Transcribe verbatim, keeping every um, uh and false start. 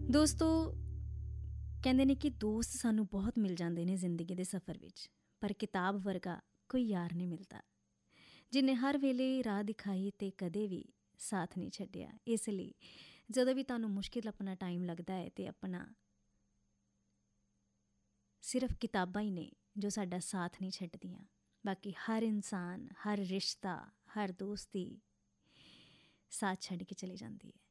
ਦੋਸਤੋ, ਕਹਿੰਦੇ ਨੇ ਕਿ ਦੋਸਤ ਸਾਨੂੰ ਬਹੁਤ ਮਿਲ ਜਾਂਦੇ ਨੇ ਜ਼ਿੰਦਗੀ ਦੇ ਸਫ਼ਰ ਵਿੱਚ, ਪਰ ਕਿਤਾਬ ਵਰਗਾ ਕੋਈ ਯਾਰ ਨਹੀਂ ਮਿਲਦਾ ਜਿਹਨੇ ਹਰ ਵੇਲੇ ਰਾਹ ਦਿਖਾਈ ਅਤੇ ਕਦੇ ਵੀ ਸਾਥ ਨਹੀਂ ਛੱਡਿਆ। ਇਸ ਲਈ ਜਦੋਂ ਵੀ ਤੁਹਾਨੂੰ ਮੁਸ਼ਕਿਲ ਆਪਣਾ ਟਾਈਮ ਲੱਗਦਾ ਹੈ ਅਤੇ ਆਪਣਾ ਸਿਰਫ ਕਿਤਾਬਾਂ ਹੀ ਨੇ ਜੋ ਸਾਡਾ ਸਾਥ ਨਹੀਂ ਛੱਡਦੀਆਂ। ਬਾਕੀ ਹਰ ਇਨਸਾਨ, ਹਰ ਰਿਸ਼ਤਾ, ਹਰ ਦੋਸਤੀ ਸਾਥ ਛੱਡ ਕੇ ਚਲੀ ਜਾਂਦੀ ਹੈ।